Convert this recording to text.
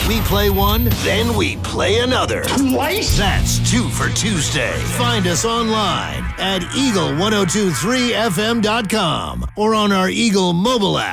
We play one, then we play another. Twice? That's 2 for Tuesday. Find us online at eagle1023fm.com or on our Eagle mobile app.